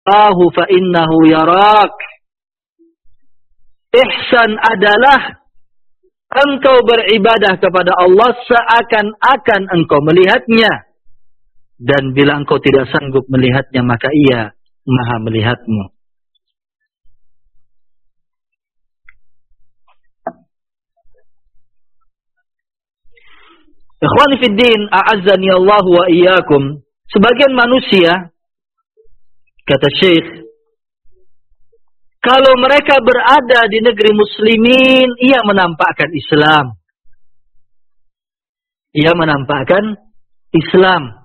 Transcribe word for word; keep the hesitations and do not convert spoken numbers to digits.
tarahu fa innahu yarak. Ihsan adalah engkau beribadah kepada Allah seakan-akan engkau melihatnya. Dan bila engkau tidak sanggup melihatnya, maka ia maha melihatmu. Ikhwani fid din, a'azzani Allah wa iyyakum. Sebagian manusia, kata Syekh, kalau mereka berada di negeri muslimin, ia menampakkan Islam. Ia menampakkan Islam.